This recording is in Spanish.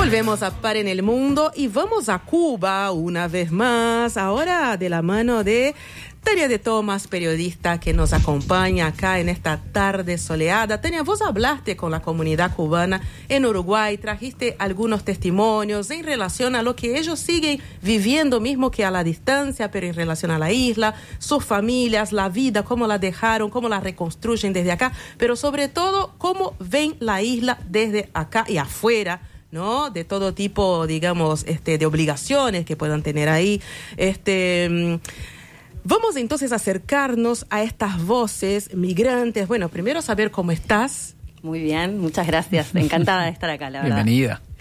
Volvemos a Par en el Mundo y vamos a Cuba una vez más, ahora de la mano de Tania de Tomás, periodista que nos acompaña acá en esta tarde soleada. Tania, vos hablaste con la comunidad cubana en Uruguay, trajiste algunos testimonios en relación a lo que ellos siguen viviendo, mismo que a la distancia, pero en relación a la isla, sus familias, la vida, cómo la dejaron, cómo la reconstruyen desde acá, pero sobre todo cómo ven la isla desde acá y afuera, ¿no? De todo tipo, digamos, de obligaciones que puedan tener ahí. Vamos entonces a acercarnos a estas voces migrantes. Bueno, primero saber cómo estás. Muy bien, muchas gracias. Encantada de estar acá, la verdad. Bienvenida.